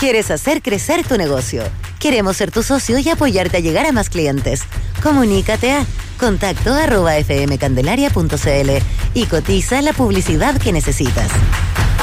¿Quieres hacer crecer tu negocio? Queremos ser tu socio y apoyarte a llegar a más clientes. Comunícate a contacto@fmcandelaria.cl y cotiza la publicidad que necesitas.